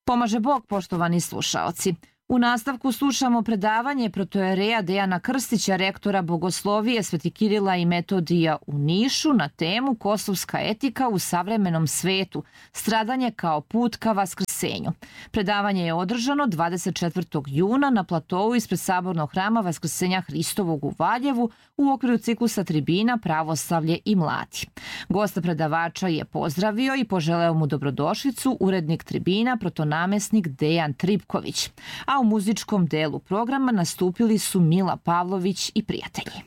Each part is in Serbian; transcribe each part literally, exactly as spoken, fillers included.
Pomaže Bog, poštovani slušaoci. U nastavku slušamo predavanje protojereja Dejana Krstića, rektora Bogoslovije Sveti Kirila i Metodija u Nišu na temu Kosovska etika u savremenom svetu, stradanje kao put ka vaskrsenju. Predavanje je održano dvadeset četvrtog juna na platovu ispred Sabornog hrama Vaskrsenja Hristovog u Valjevu u okviru ciklusa tribina Pravoslavlje i mladi. Gosta predavača je pozdravio i poželeo mu dobrodošlicu urednik tribina protonamesnik Dejan Tripković, a u muzičkom delu programa nastupili su Mila Pavlović i prijatelji.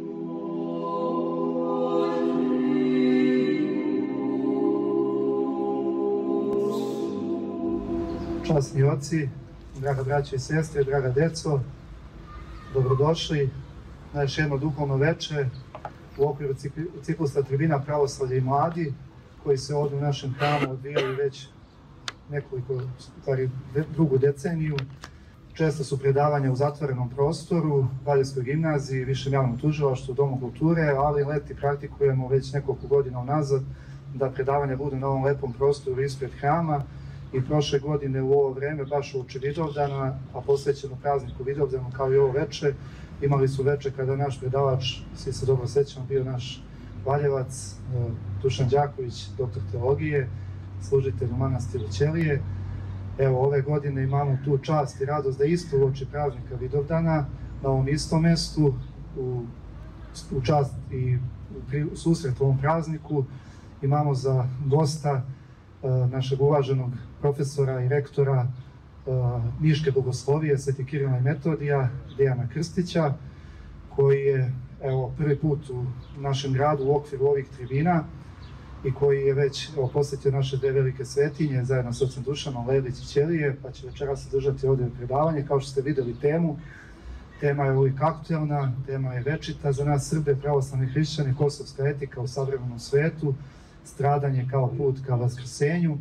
Časni oci, draga braća i sestre, draga deco, dobrodošli na još jedno duhovno veče u okviru ciklusa tribina Pravoslavlje i mladi, koji se ovdje u našem hramu odvijali već nekoliko, stvari, drugu deceniju. Često su predavanja u zatvorenom prostoru, Valjevskoj gimnaziji, Višem javnom tužilaštvu, Domu kulture, ali leti praktikujemo već nekoliko godina unazad da predavanja budu na ovom lepom prostoru ispred hrama. I prošle godine u ovo vreme, baš u uoči Vidovdana, a posvećeno prazniku Vidovdanu kao i ovo veče, imali su veče kada naš predavač, svi se dobro sećamo, bio naš Valjevac, Dušan Đaković, doktor teologije, služitelj u manastiru Ćelije. Evo, ove godine imamo tu čast i radost da isto uoči praznika Vidovdana na ovom istom mestu, u, u čast i u susret ovom prazniku, imamo za gosta uh, našeg uvaženog profesora i rektora uh, Niške Bogoslovije Sveti Kirila i Metodija, Dejana Krstića, koji je evo, prvi put u našem gradu u okviru ovih tribina i koji je već evo, posjetio naše dve velike svetinje zajedno sa ocem Dušanom, Lelić i Ćelije, pa će večeras se držati ovdje predavanje. Kao što ste vidjeli temu, tema je uvijek aktuelna, tema je večita za nas Srbe, pravoslavni hrišćani, kosovska etika u savremenom svetu, stradanje kao put ka vaskrsenju.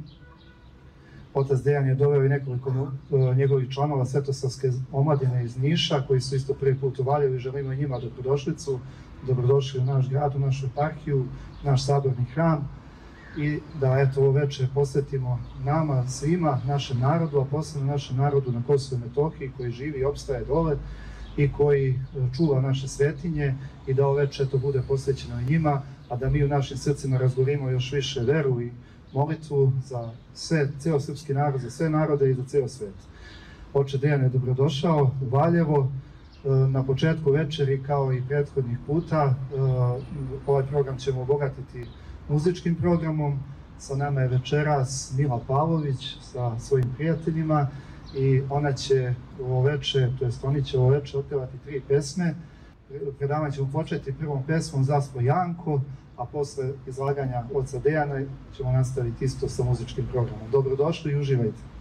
Otac Dejan je doveo i nekoliko uh, njegovih članova Svetosavske omladine iz Niša, koji su isto prvi put u Valjevu i želimo i njima dobrodošlicu. Dobrodošli u naš grad, u našu eparhiju, naš saborni hram i da eto ovo večer posvetimo nama, svima, našem narodu, a posebno našem narodu na Kosovu i Metohiji koji živi i opstaje dole i koji čuva naše svetinje i da ovo večer to bude posvećeno i njima, a da mi u našim srcima razgorimo još više veru i molitvu za sve, ceo srpski narod, za sve narode i za ceo svet. Oče Dejan je dobrodošao u Valjevo. Na početku večeri, kao i prethodnih puta, ovaj program ćemo obogatiti muzičkim programom. Sa nama je večeras Mila Pavlović sa svojim prijateljima i ona će ovo veče, to jest oni će ovo veče otpevati tri pesme. Predavanje ćemo početi prvom pesmom Zaspo Janko, a posle izlaganja oca Dejana ćemo nastaviti isto sa muzičkim programom. Dobrodošli i uživajte!